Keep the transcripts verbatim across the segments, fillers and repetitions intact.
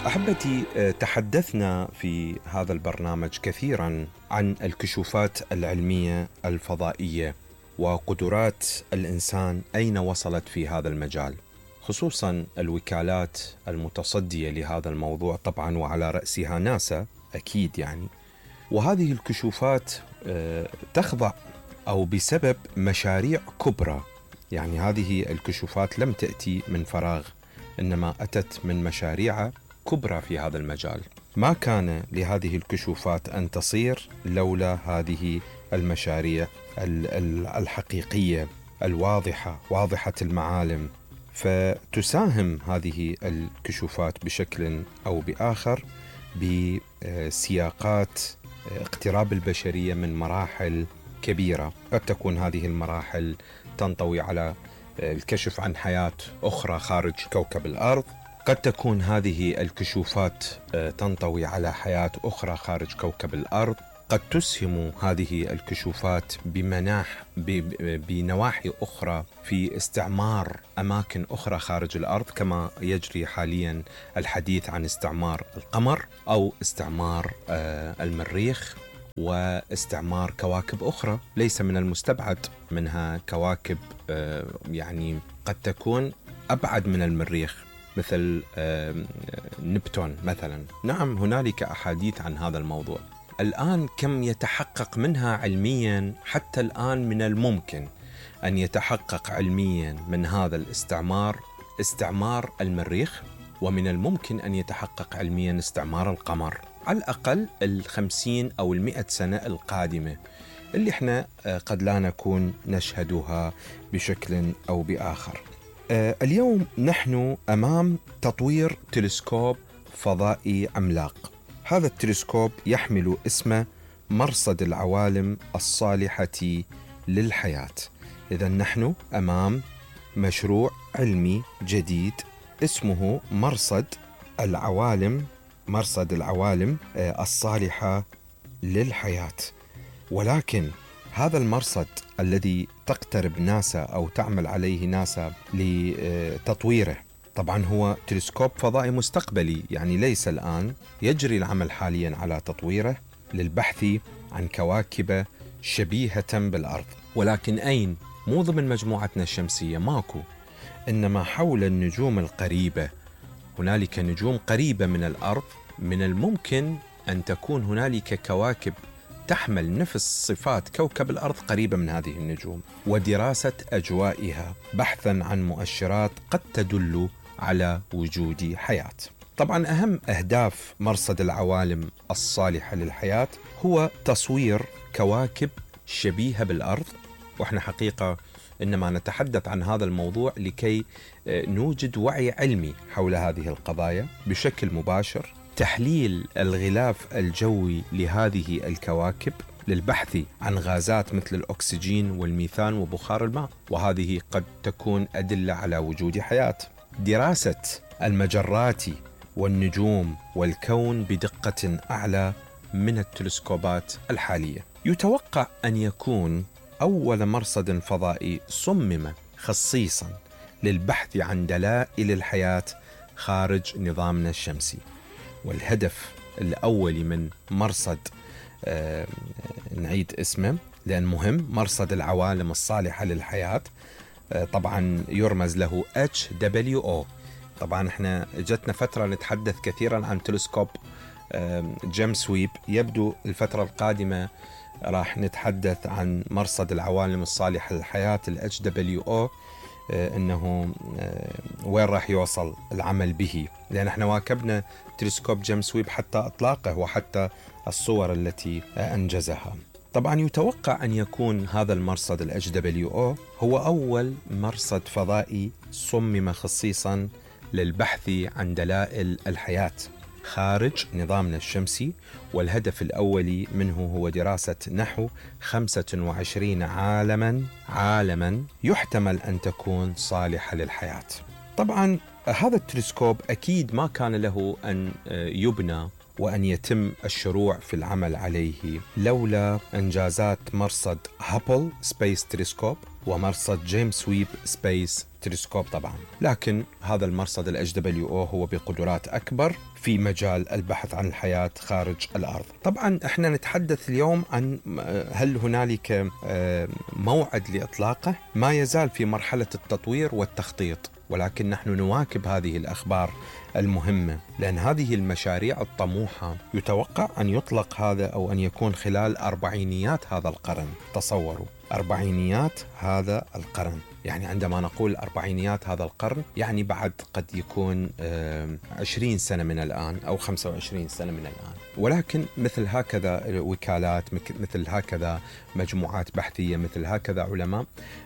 أحبتي، تحدثنا في هذا البرنامج كثيرا عن الكشوفات العلمية الفضائية وقدرات الإنسان أين وصلت في هذا المجال، خصوصا الوكالات المتصدية لهذا الموضوع طبعا، وعلى رأسها ناسا أكيد يعني. وهذه الكشوفات تخضع أو بسبب مشاريع كبرى، يعني هذه الكشوفات لم تأتي من فراغ، إنما أتت من مشاريع كبرى في هذا المجال. ما كان لهذه الكشوفات أن تصير لولا هذه المشاريع الحقيقية الواضحة، واضحة المعالم. فتساهم هذه الكشوفات بشكل أو بآخر بسياقات اقتراب البشرية من مراحل كبيرة. قد تكون هذه المراحل تنطوي على الكشف عن حياة أخرى خارج كوكب الأرض، قد تكون هذه الكشوفات تنطوي على حياة أخرى خارج كوكب الأرض، قد تسهم هذه الكشوفات بمناح بنواحي أخرى في استعمار أماكن أخرى خارج الأرض، كما يجري حاليا الحديث عن استعمار القمر أو استعمار المريخ واستعمار كواكب أخرى ليس من المستبعد منها كواكب يعني قد تكون أبعد من المريخ، مثل نبتون مثلا. نعم، هنالك أحاديث عن هذا الموضوع. الآن كم يتحقق منها علميا؟ حتى الآن من الممكن أن يتحقق علميا من هذا الاستعمار استعمار المريخ، ومن الممكن أن يتحقق علميا استعمار القمر، على الأقل الخمسين أو المئة سنة القادمة، اللي احنا قد لا نكون نشهدها بشكل أو بآخر. اليوم نحن أمام تطوير تلسكوب فضائي عملاق. هذا التلسكوب يحمل اسم مرصد العوالم الصالحة للحياة. إذن نحن أمام مشروع علمي جديد اسمه مرصد العوالم مرصد العوالم الصالحة للحياة. ولكن هذا المرصد الذي تقترب ناسا أو تعمل عليه ناسا لتطويره، طبعا هو تلسكوب فضائي مستقبلي، يعني ليس الآن، يجري العمل حاليا على تطويره للبحث عن كواكب شبيهة بالأرض. ولكن أين؟ مو ضمن مجموعتنا الشمسية، ماكو، إنما حول النجوم القريبة. هنالك نجوم قريبة من الأرض، من الممكن أن تكون هنالك كواكب تحمل نفس صفات كوكب الأرض قريبة من هذه النجوم، ودراسة أجوائها بحثا عن مؤشرات قد تدل على وجود حياة. طبعا أهم أهداف مرصد العوالم الصالحة للحياة هو تصوير كواكب شبيهة بالأرض، وإحنا حقيقة إنما نتحدث عن هذا الموضوع لكي نوجد وعي علمي حول هذه القضايا بشكل مباشر، تحليل الغلاف الجوي لهذه الكواكب للبحث عن غازات مثل الأكسجين والميثان وبخار الماء، وهذه قد تكون أدلة على وجود حياة، دراسة المجرات والنجوم والكون بدقة أعلى من التلسكوبات الحالية. يتوقع أن يكون أول مرصد فضائي صمم خصيصا للبحث عن دلائل الحياة خارج نظامنا الشمسي. والهدف الأول من مرصد آه نعيد اسمه لأن مهم، مرصد العوالم الصالحة للحياة، آه طبعا يرمز له إتش دبليو أو. طبعا احنا جتنا فترة نتحدث كثيرا عن تلسكوب آه جيمس ويب، يبدو الفترة القادمة راح نتحدث عن مرصد العوالم الصالحة للحياة ال إتش دبليو أو، إنه وين راح يوصل العمل به، لأن احنا واكبنا تلسكوب جيمس ويب حتى إطلاقه وحتى الصور التي أنجزها. طبعا يتوقع أن يكون هذا المرصد ال إتش دبليو أو هو أول مرصد فضائي صمم خصيصا للبحث عن دلائل الحياة خارج نظامنا الشمسي، والهدف الأولي منه هو دراسة نحو خمسة وعشرين عالما عالما يحتمل أن تكون صالحة للحياة. طبعا هذا التلسكوب أكيد ما كان له أن يبنى وأن يتم الشروع في العمل عليه لولا إنجازات مرصد هابل سبيس تلسكوب ومرصد جيمس ويب سبيس تلسكوب طبعا. لكن هذا المرصد ال إتش دبليو أو هو بقدرات أكبر في مجال البحث عن الحياة خارج الأرض. طبعا احنا نتحدث اليوم عن هل هنالك موعد لإطلاقه. ما يزال في مرحلة التطوير والتخطيط، ولكن نحن نواكب هذه الأخبار المهمة، لأن هذه المشاريع الطموحة يتوقع أن يطلق هذا أو أن يكون خلال أربعينيات هذا القرن. تصوروا أربعينيات هذا القرن، يعني عندما نقول أربعينيات هذا القرن يعني بعد قد يكون عشرين سنة من الآن أو خمسة وعشرين سنة من الآن. ولكن مثل هكذا وكالات، مثل هكذا مجموعات بحثية، مثل هكذا علماء،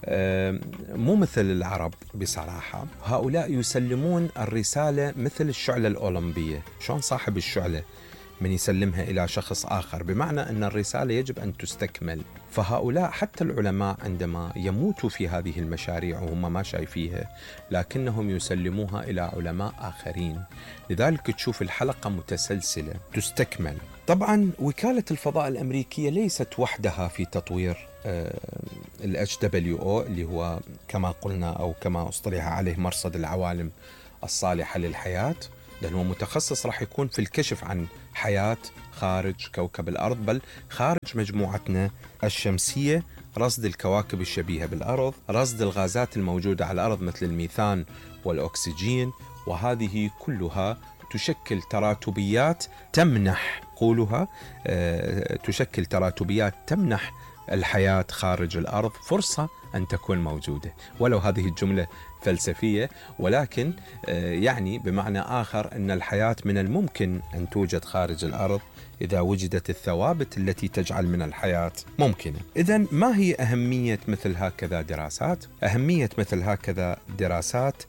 مو مثل العرب بصراحة. هؤلاء يسلمون الرسالة مثل الشعلة الأولمبية. شلون صاحب الشعلة من يسلمها إلى شخص آخر، بمعنى أن الرسالة يجب أن تستكمل. فهؤلاء حتى العلماء عندما يموتوا في هذه المشاريع وهم ما شايفيها، لكنهم يسلموها إلى علماء آخرين. لذلك تشوف الحلقة متسلسلة تستكمل. طبعا وكالة الفضاء الأمريكية ليست وحدها في تطوير ال إتش دبليو أو اللي هو كما قلنا أو كما اصطلح عليه مرصد العوالم الصالحة للحياة، لأنه متخصص راح يكون في الكشف عن حياة خارج كوكب الأرض، بل خارج مجموعتنا الشمسية، رصد الكواكب الشبيهة بالأرض، رصد الغازات الموجودة على الأرض مثل الميثان والأكسجين. وهذه كلها تشكل تراتبيات تمنح قولها أه تشكل تراتبيات تمنح الحياة خارج الأرض فرصة أن تكون موجودة. ولو هذه الجملة فلسفية، ولكن يعني بمعنى آخر أن الحياة من الممكن أن توجد خارج الأرض إذا وجدت الثوابت التي تجعل من الحياة ممكنة. إذن ما هي أهمية مثل هكذا دراسات؟ أهمية مثل هكذا دراسات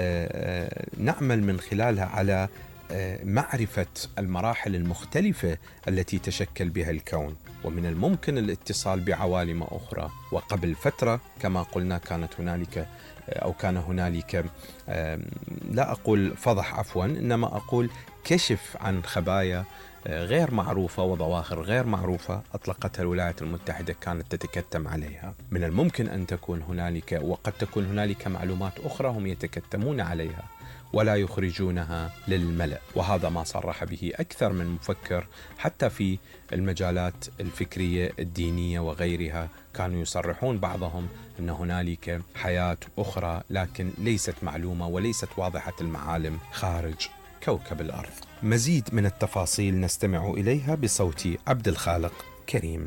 نعمل من خلالها على معرفة المراحل المختلفة التي تشكل بها الكون، ومن الممكن الاتصال بعوالم أخرى. وقبل فترة كما قلنا كانت هنالك أو كان هنالك لا أقول فضح عفوا، إنما أقول كشف عن خبايا غير معروفة وظواهر غير معروفة أطلقتها الولايات المتحدة كانت تتكتم عليها. من الممكن أن تكون هنالك وقد تكون هنالك معلومات أخرى هم يتكتمون عليها ولا يخرجونها للملأ، وهذا ما صرح به أكثر من مفكر حتى في المجالات الفكرية الدينية وغيرها. كانوا يصرحون بعضهم أن هنالك حياة أخرى لكن ليست معلومة وليست واضحة المعالم خارج كوكب الأرض. مزيد من التفاصيل نستمع إليها بصوت عبد الخالق كريم.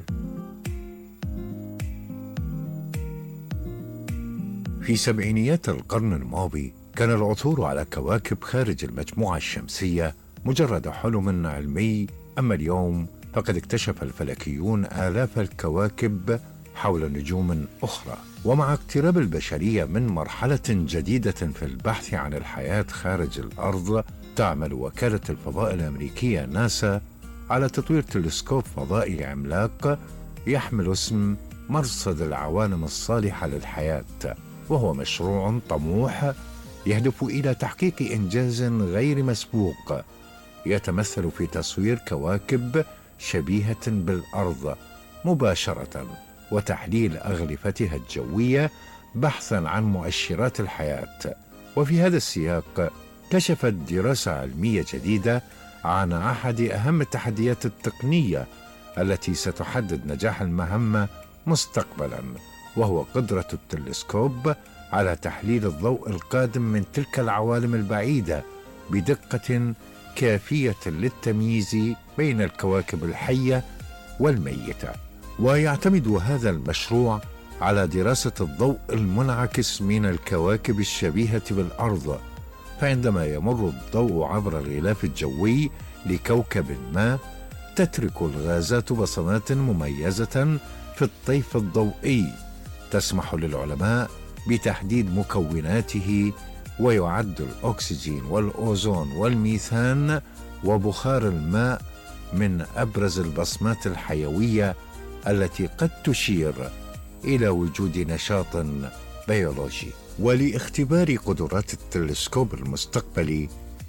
في سبعينيات القرن الماضي كان العثور على كواكب خارج المجموعة الشمسية مجرد حلم علمي، أما اليوم فقد اكتشف الفلكيون آلاف الكواكب حول نجوم أخرى. ومع اقتراب البشرية من مرحلة جديدة في البحث عن الحياة خارج الأرض، تعمل وكالة الفضاء الأمريكية ناسا على تطوير تلسكوب فضائي عملاق يحمل اسم مرصد العوالم الصالحة للحياة، وهو مشروع طموح يهدف إلى تحقيق إنجاز غير مسبوق يتمثل في تصوير كواكب شبيهة بالأرض مباشرة وتحليل أغلفتها الجوية بحثاً عن مؤشرات الحياة. وفي هذا السياق كشفت دراسة علمية جديدة عن أحد أهم التحديات التقنية التي ستحدد نجاح المهمة مستقبلاً، وهو قدرة التلسكوب على تحليل الضوء القادم من تلك العوالم البعيدة بدقة كافية للتمييز بين الكواكب الحية والميتة. ويعتمد هذا المشروع على دراسة الضوء المنعكس من الكواكب الشبيهة بالأرض، فعندما يمر الضوء عبر الغلاف الجوي لكوكب ما تترك الغازات بصمات مميزة في الطيف الضوئي تسمح للعلماء بتحديد مكوناته، ويعد الأكسجين والأوزون والميثان وبخار الماء من أبرز البصمات الحيوية التي قد تشير إلى وجود نشاط بيولوجي. ولاختبار قدرات التلسكوب المستقبلي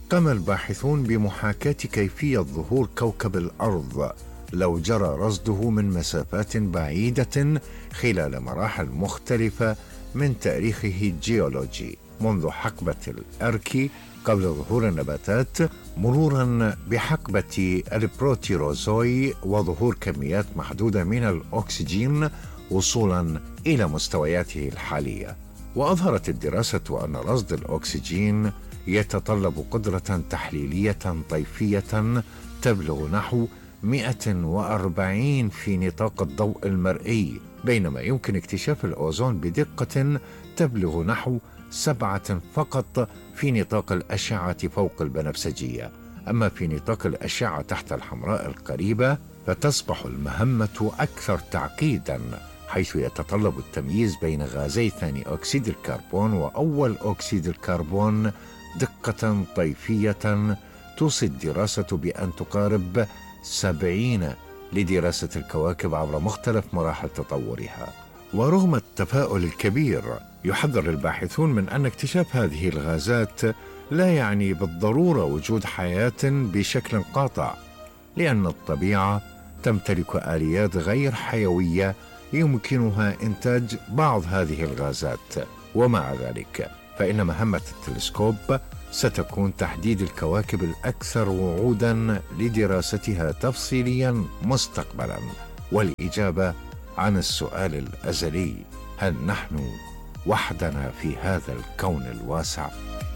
قام الباحثون بمحاكاة كيفية ظهور كوكب الأرض لو جرى رصده من مسافات بعيدة خلال مراحل مختلفة من تاريخه الجيولوجي، منذ حقبة الأركي قبل ظهور النباتات، مرورا بحقبة البروتيروزوي وظهور كميات محدودة من الأكسجين وصولا إلى مستوياته الحالية. وأظهرت الدراسة أن رصد الأكسجين يتطلب قدرة تحليلية طيفية تبلغ نحو مئة وأربعين في نطاق الضوء المرئي، بينما يمكن اكتشاف الأوزون بدقة تبلغ نحو سبعة فقط في نطاق الأشعة فوق البنفسجية. أما في نطاق الأشعة تحت الحمراء القريبة فتصبح المهمة أكثر تعقيدا، حيث يتطلب التمييز بين غازي ثاني أكسيد الكربون وأول أكسيد الكربون دقة طيفية توصي الدراسة بأن تقارب سبعين لدراسة الكواكب عبر مختلف مراحل تطورها. ورغم التفاؤل الكبير، يحذر الباحثون من أن اكتشاف هذه الغازات لا يعني بالضرورة وجود حياة بشكل قاطع، لأن الطبيعة تمتلك آليات غير حيوية يمكنها إنتاج بعض هذه الغازات. ومع ذلك فإن مهمة التلسكوب ستكون تحديد الكواكب الأكثر وعوداً لدراستها تفصيلياً مستقبلاً، والإجابة عن السؤال الأزلي: هل نحن وحدنا في هذا الكون الواسع؟